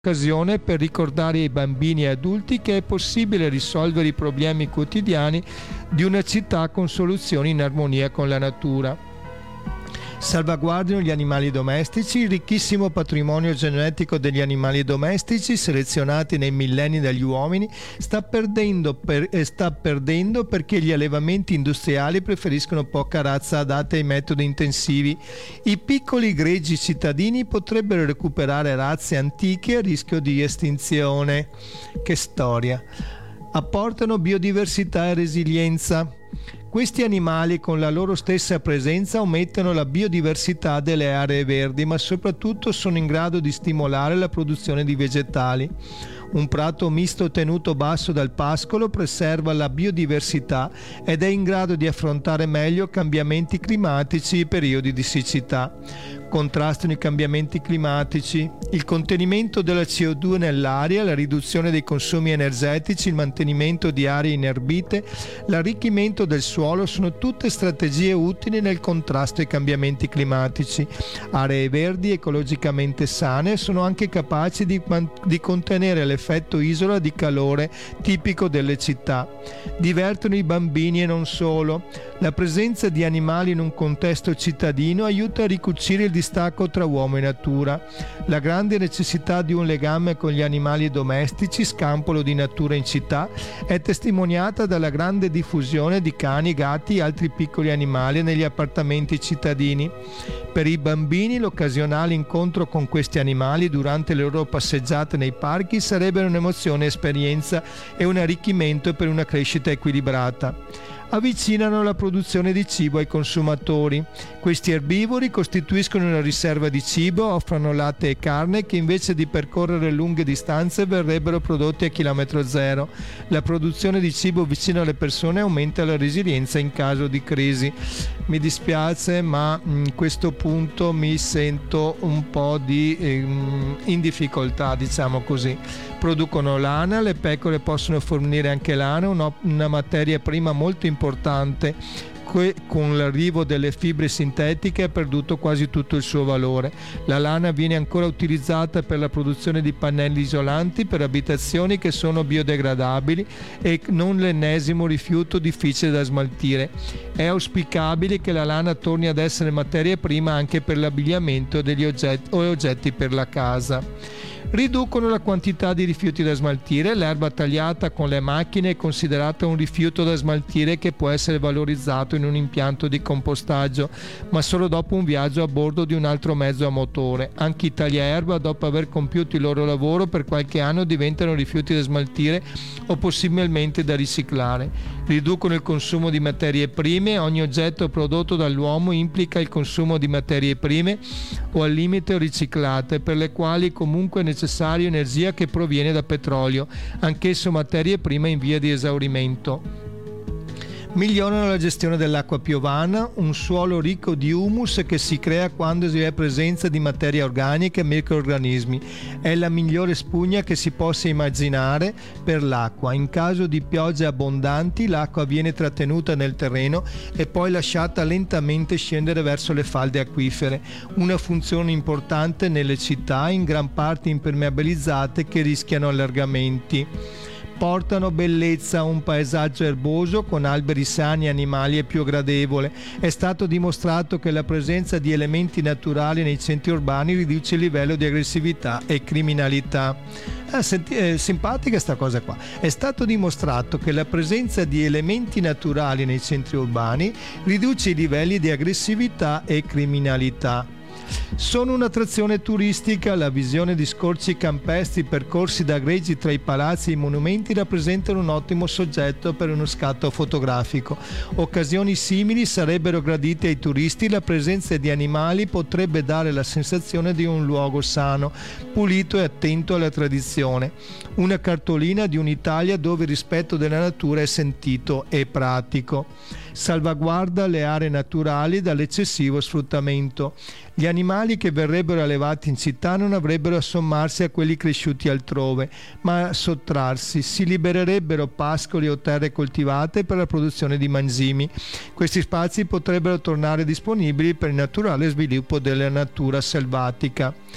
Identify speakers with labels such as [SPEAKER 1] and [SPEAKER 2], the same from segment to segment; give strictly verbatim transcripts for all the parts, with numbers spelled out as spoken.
[SPEAKER 1] occasione per ricordare ai bambini e adulti che è possibile risolvere i problemi quotidiani di una città con soluzioni in armonia con la natura. Salvaguardino gli animali domestici. Il ricchissimo patrimonio genetico degli animali domestici selezionati nei millenni dagli uomini sta perdendo, per, eh, sta perdendo perché gli allevamenti industriali preferiscono poca razza adatta ai metodi intensivi. I piccoli greggi cittadini potrebbero recuperare razze antiche a rischio di estinzione. Che storia! Apportano biodiversità e resilienza. Questi animali con la loro stessa presenza aumentano la biodiversità delle aree verdi, ma soprattutto sono in grado di stimolare la produzione di vegetali. Un prato misto tenuto basso dal pascolo preserva la biodiversità ed è in grado di affrontare meglio cambiamenti climatici e periodi di siccità. Contrastano i cambiamenti climatici. Il contenimento della C O due nell'aria, la riduzione dei consumi energetici, il mantenimento di aree inerbite, l'arricchimento del suolo sono tutte strategie utili nel contrasto ai cambiamenti climatici. Aree verdi ecologicamente sane sono anche capaci di, di contenere l'effetto isola di calore tipico delle città. Divertono i bambini e non solo. La presenza di animali in un contesto cittadino aiuta a ricucire il distacco tra uomo e natura. La grande necessità di un legame con gli animali domestici, scampolo di natura in città, è testimoniata dalla grande diffusione di cani, gatti e altri piccoli animali negli appartamenti cittadini. Per i bambini l'occasionale incontro con questi animali durante le loro passeggiate nei parchi sarebbe un'emozione esperienza e un arricchimento per una crescita equilibrata. Avvicinano la produzione di cibo ai consumatori. Questi erbivori costituiscono una riserva di cibo, offrono latte e carne che invece di percorrere lunghe distanze verrebbero prodotti a chilometro zero. La produzione di cibo vicino alle persone aumenta la resilienza in caso di crisi. Mi dispiace, ma in questo punto mi sento un po' di, eh, in difficoltà, diciamo così. Producono lana, le pecore possono fornire anche lana, una, una materia prima molto importante che con l'arrivo delle fibre sintetiche ha perduto quasi tutto il suo valore. La lana viene ancora utilizzata per la produzione di pannelli isolanti per abitazioni che sono biodegradabili e non l'ennesimo rifiuto difficile da smaltire. È auspicabile che la lana torni ad essere materia prima anche per l'abbigliamento degli oggetti o oggetti per la casa. Riducono la quantità di rifiuti da smaltire. L'erba tagliata con le macchine è considerata un rifiuto da smaltire che può essere valorizzato in un impianto di compostaggio, ma solo dopo un viaggio a bordo di un altro mezzo a motore. Anche i tagliaerba, dopo aver compiuto il loro lavoro per qualche anno, diventano rifiuti da smaltire o possibilmente da riciclare. Riducono il consumo di materie prime. Ogni oggetto prodotto dall'uomo implica il consumo di materie prime o al limite riciclate, per le quali comunque è necessaria energia che proviene da petrolio, anch'esso materie prime in via di esaurimento. Migliorano la gestione dell'acqua piovana, un suolo ricco di humus che si crea quando si è presenza di materia organica e microrganismi. È la migliore spugna che si possa immaginare per l'acqua. In caso di piogge abbondanti, l'acqua viene trattenuta nel terreno e poi lasciata lentamente scendere verso le falde acquifere. Una funzione importante nelle città in gran parte impermeabilizzate che rischiano allargamenti. Portano bellezza, un paesaggio erboso con alberi sani, animali e più gradevole. È stato dimostrato che la presenza di elementi naturali nei centri urbani riduce il livello di aggressività e criminalità. Ah, senti, è simpatica sta cosa qua. È stato dimostrato che la presenza di elementi naturali nei centri urbani riduce i livelli di aggressività e criminalità. Sono un'attrazione turistica. La visione di scorci campestri percorsi da greggi tra i palazzi e i monumenti rappresentano un ottimo soggetto per uno scatto fotografico. Occasioni simili sarebbero gradite ai turisti. La presenza di animali potrebbe dare la sensazione di un luogo sano, pulito e attento alla tradizione. Una cartolina di un'Italia dove il rispetto della natura è sentito e pratico. Salvaguarda le aree naturali dall'eccessivo sfruttamento. Gli animali che verrebbero allevati in città non avrebbero a sommarsi a quelli cresciuti altrove, ma a sottrarsi. Si libererebbero pascoli o terre coltivate per la produzione di mangimi. Questi spazi potrebbero tornare disponibili per il naturale sviluppo della natura selvatica.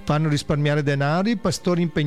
[SPEAKER 1] fanno risparmiare denaro, i pastori impegnati